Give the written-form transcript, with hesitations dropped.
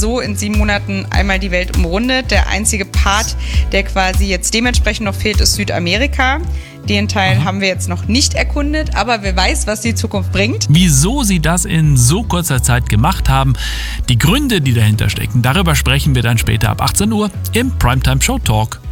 so in 7 Monaten einmal die Welt umrundet. Der einzige Part, der quasi jetzt dementsprechend noch fehlt, ist Südamerika. Den Teil haben wir jetzt noch nicht erkundet, aber wer weiß, was die Zukunft bringt. Wieso sie das in so kurzer Zeit gemacht haben, die Gründe, die dahinter stecken, darüber sprechen wir dann später ab 18 Uhr im Primetime Show Talk.